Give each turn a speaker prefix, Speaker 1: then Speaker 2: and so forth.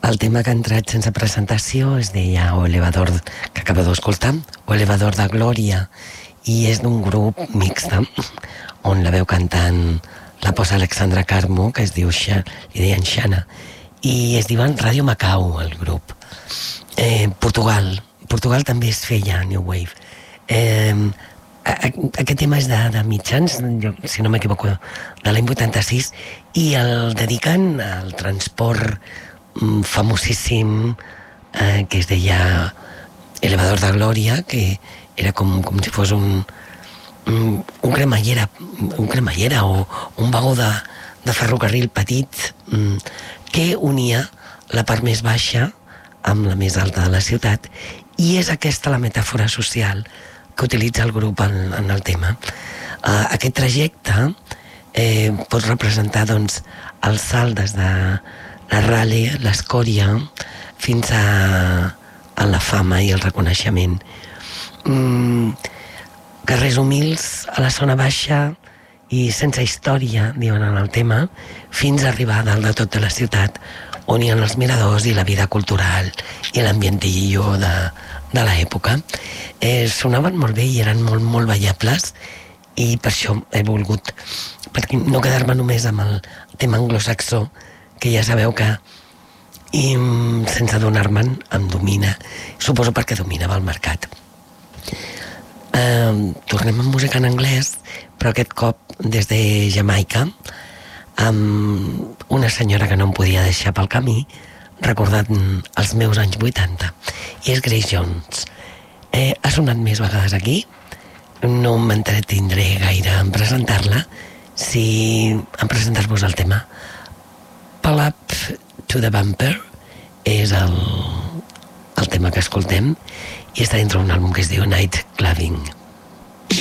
Speaker 1: El tema que ha entrat sense presentació es deia O Elevador, que acabeu d'escoltar, O Elevador de Glòria, i és d'un grup mixta on la veu cantant la posa Alexandra Carmo, que es diu li deien Xana, i es diuen Radio Macau, el grup. Portugal també es feia New Wave. Aquest tema és de mitjans, si no m'equivoco, de l'any 86, i el dediquen al transport famosíssim que es deia Elevador de Glòria, que era com si fos un cremallera o un vagó de ferrocarril petit que unia la part més baixa amb la més alta de la ciutat, i és aquesta la metàfora social que utilitza el grup en el tema. Aquest trajecte pot representar doncs el salt des de la ràle, l'escòria, fins a la fama i el reconeixement. Carrers humils a la zona baixa i sense història, diuen en el tema, fins a arribar a dalt de tot de la ciutat, on hi ha els miradors i la vida cultural i l'ambientillo de l'època. Sonaven molt bé i eren molt, molt ballables, i per això he volgut, perquè no quedar-me només amb el tema anglosaxó, que ja sabeu que sense adonar-me'n em domina, suposo perquè dominava el mercat. Tornem amb música en anglès, però aquest cop des de Jamaica, amb una senyora que no em podia deixar pel camí, recordant els meus anys 80, i és Grace Jones. Ha sonat més vegades aquí, no m'entretindré gaire en presentar-la, si en presentar-vos el tema. Pull Up to the Bumper és el tema que escoltem, i està dintre d'un àlbum que es diu Night Clubbing.